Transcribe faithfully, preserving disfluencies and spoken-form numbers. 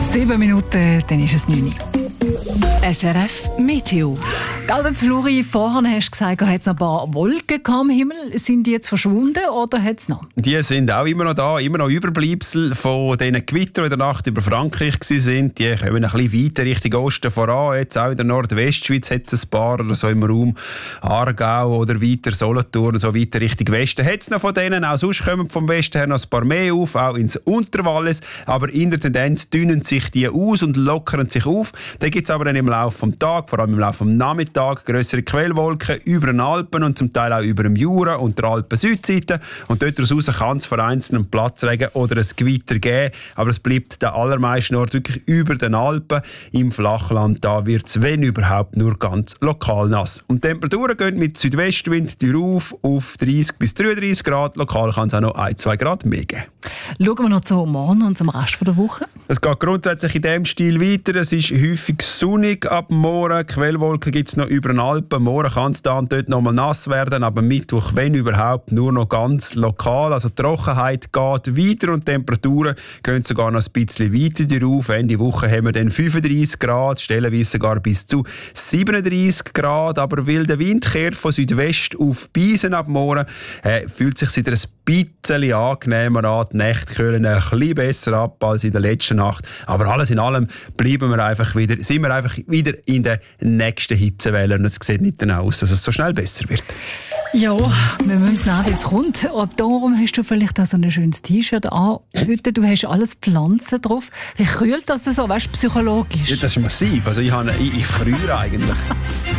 Sieben Minuten, dann ist es neun. S R F Meteo. Gell, Flori, vorhin hast du gesagt, hat es noch ein paar Wolken am Himmel. Sind die jetzt verschwunden oder hat es noch? Die sind auch immer noch da, immer noch Überbleibsel von diesen Gewittern, die in der Nacht über Frankreich waren. Die kommen ein bisschen weiter Richtung Osten voran. Jetzt auch in der Nordwestschweiz hat es ein paar oder so im Raum Aargau oder weiter Solothurn, so weiter Richtung Westen. Hat es noch von denen, auch sonst kommen vom Westen her noch ein paar mehr auf, auch ins Unterwallis. Aber in der Tendenz dünnen sich die aus und lockern sich auf. Dann gibt es aber dann im Laufe des Tages, vor allem im Laufe des Nachmittags, grössere Quellwolken über den Alpen und zum Teil auch über dem Jura und der Alpen-Südseite. Und dort raus kann es von einzelnen Platzregen oder ein Gewitter geben. Aber es bleibt der allermeisten Ort wirklich über den Alpen. Im Flachland da wird es, wenn überhaupt, nur ganz lokal nass. Und die Temperaturen gehen mit Südwestwind rauf auf dreißig bis dreiunddreißig Grad. Lokal kann es auch noch ein, zwei Grad mehr geben. Schauen wir noch zum Morgen und zum Rest der Woche. Es geht grundsätzlich in diesem Stil weiter. Es ist häufig sonnig ab morgen. Quellwolken gibt es noch über den Alpen. Morgen kann es da und dort noch mal nass werden, aber Mittwoch, wenn überhaupt, nur noch ganz lokal. Also die Trockenheit geht weiter und die Temperaturen gehen sogar noch ein bisschen weiter rauf. Ende Woche haben wir dann fünfunddreißig Grad, stellenweise sogar bis zu siebenunddreißig Grad. Aber weil der Wind kehrt von Südwest auf Biesen ab morgen, äh, fühlt es sich wieder ein bisschen angenehmer an. Die Nächte kühlen ein bisschen besser ab als in der letzten Nacht. Aber alles in allem bleiben wir einfach wieder, sind wir einfach wieder in der nächsten Hitzewelle. Und es sieht nicht danach aus, dass es so schnell besser wird. Ja, wir müssen sehen, wie es kommt. Ab darum hast du vielleicht auch so ein schönes T-Shirt an. Heute, du hast alles Pflanzen drauf. Wie kühlt das so, weißt du, psychologisch? Ja, das ist massiv. Also ich, habe, ich, ich friere eigentlich.